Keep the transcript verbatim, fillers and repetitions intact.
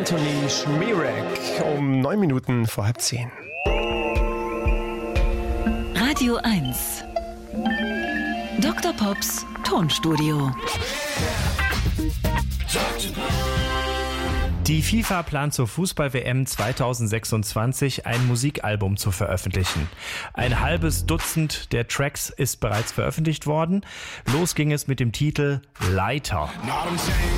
Anthony Schmierek um neun Minuten vor halb zehn. Radio eins. Doktor Pops Tonstudio. Die FIFA plant zur Fußball-W M zweitausendsechsundzwanzig ein Musikalbum zu veröffentlichen. Ein halbes Dutzend der Tracks ist bereits veröffentlicht worden. Los ging es mit dem Titel Leiter.